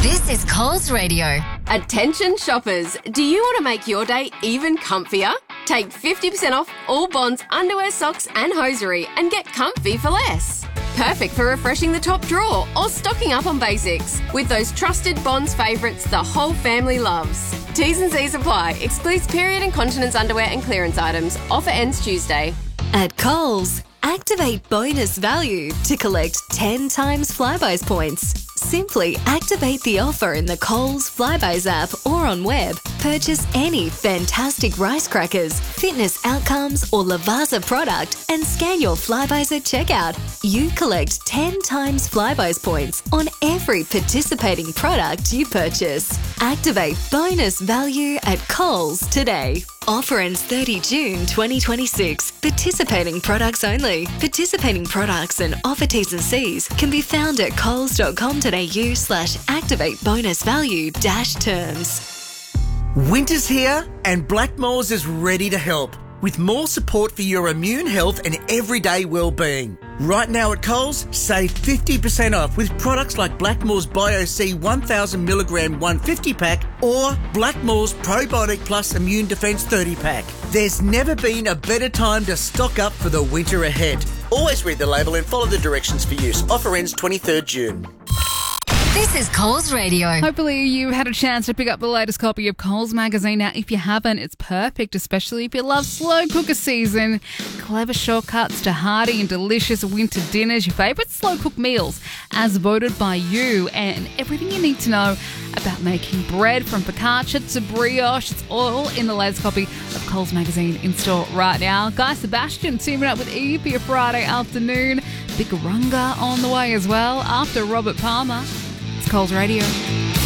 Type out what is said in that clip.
This is Coles Radio. Attention shoppers, do you want to make your day even comfier? Take 50% off all Bonds, underwear, socks and hosiery and get comfy for less. Perfect for refreshing the top drawer or stocking up on basics with those trusted Bonds favourites the whole family loves. T's and C's apply. Excludes period and continence underwear and clearance items. Offer ends Tuesday. At Coles, activate bonus value to collect 10 times Flybuys points. Simply activate the offer in the Coles Flybuys app or on web. Purchase any fantastic rice crackers, fitness outcomes or Lavazza product and scan your Flybuys at checkout. You collect 10 times Flybuys points on every participating product you purchase. Activate bonus value at Coles today. Offer ends 30 June 2026. Participating products only. Participating products and offer T's and C's can be found at coles.com.au/activate bonus value -terms. Winter's here and Blackmores is ready to help with more support for your immune health and everyday well-being. Right now at Coles, save 50% off with products like Blackmores Bio-C 1000mg 150-pack or Blackmores Probiotic Plus Immune Defence 30-pack. There's never been a better time to stock up for the winter ahead. Always read the label and follow the directions for use. Offer ends 23rd June. This is Coles Radio. Hopefully you had a chance to pick up the latest copy of Coles magazine. Now, if you haven't, it's perfect, especially if you love slow cooker season. Clever shortcuts to hearty and delicious winter dinners, your favourite slow cooked meals as voted by you, and everything you need to know about making bread from focaccia to brioche. It's all in the latest copy of Coles magazine in store right now. Guy Sebastian teaming up with Eve for your Friday afternoon. Big Runga on the way as well after Robert Palmer. It's Coles Radio.